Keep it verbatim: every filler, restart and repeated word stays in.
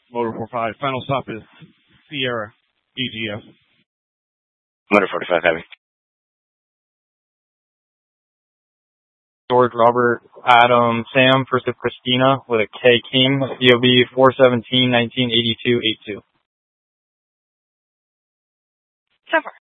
Motor forty-five. Final stop is Sierra, E G F. Motor forty-five, heavy. George, Robert, Adam, Sam, first of Christina with a K King, C O B four seventeen nineteen eighty-two eighty-two. So far.